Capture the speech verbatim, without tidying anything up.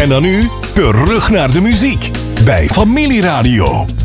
En dan nu terug naar de muziek bij Familieradio.